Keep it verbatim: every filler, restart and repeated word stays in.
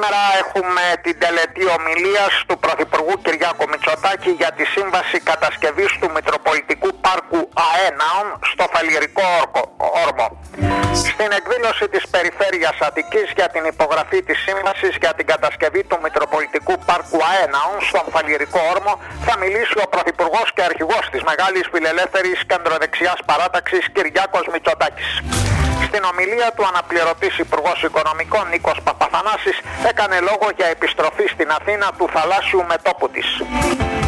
Σήμερα έχουμε την τελετή ομιλίας του Πρωθυπουργού Κυριάκου Μητσοτάκη για τη σύμβαση κατασκευής του Μητροπολιτικού Πάρκου Αέναων στο Φαλιρικό Όρμο. Στην εκδήλωση της Περιφέρειας Αττικής για την υπογραφή της σύμβασης για την κατασκευή του Μητροπολιτικού Πάρκου Αέναων στον Φαλιρικό Όρμο θα μιλήσει ο Πρωθυπουργός και Αρχηγός της Μεγάλης Φιλελεύθερης Κεντροδεξιάς Παράταξης Κυριάκος Μητσοτάκης. Στην ομιλία του, αναπληρωτής Υπουργός Οικονομικών Νίκος Παπαθανάσης έκανε λόγο για επιστροφή στην Αθήνα του θαλάσσιου μετώπου της.